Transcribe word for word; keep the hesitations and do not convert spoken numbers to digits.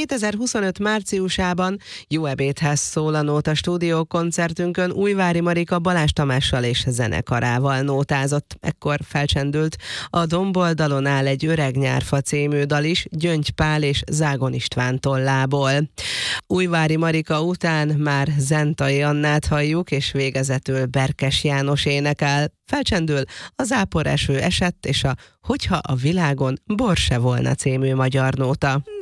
kétezer-huszonöt márciusában Jó ebédhez szól a Nóta Stúdió koncertünkön Újvári Marika Balázs Tamással és zenekarával nótázott. Ekkor felcsendült a Domboldalon áll egy öreg nyárfa című dal is Gyöngy Pál és Zágon István tollából. Újvári Marika után már Zentai Annát halljuk, és végezetül Berkes János énekel. Felcsendül a Záporeső esett, és a Hogyha a világon bor se volna című magyar nóta.